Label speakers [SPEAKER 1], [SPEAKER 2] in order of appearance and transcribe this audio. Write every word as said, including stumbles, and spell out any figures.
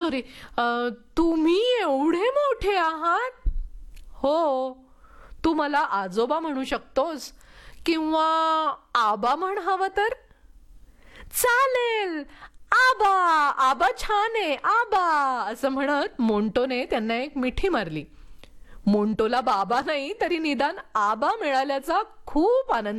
[SPEAKER 1] Sorry, तुम्ही एवढे मोठे आहात? हो. तू मला आजोबा म्हणू शकतोस किंवा आबा म्हण हवं तर. चालेल. आबा, आबा छान आहे, आबा असं म्हणत मोंटोने त्यांना एक मिठी मारली. मोंटोला बाबा नाही तरी निदान आबा मिळाल्याचा खूप आनंद